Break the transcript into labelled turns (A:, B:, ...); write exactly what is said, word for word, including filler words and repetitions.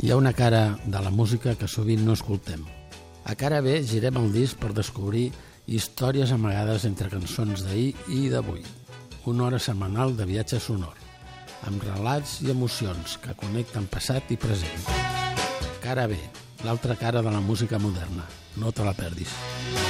A: hi ha una cara de la música que sovint no escoltem. A cara B girem el disc per descobrir històries amagades entre cançons d'ahir i d'avui. Una hora setmanal de viatge sonor, amb relats i emocions que connecten passat i present. Cara B, l'altra cara de la música moderna. No te la perdis.